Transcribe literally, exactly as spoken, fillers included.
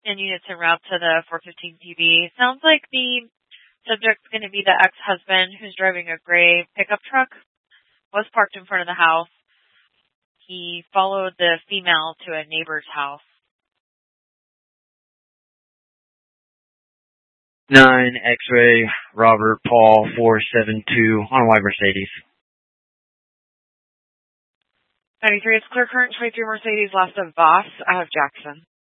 and units en route to the four fifteen P B. Sounds like the subject's going to be the ex-husband who's driving a gray pickup truck. Was parked in front of the house. He followed the female to a neighbor's house. nine X-ray Robert Paul four seven two on a white Mercedes. ninety-three, it's clear current, twenty-three Mercedes, last of Voss. I have Jackson.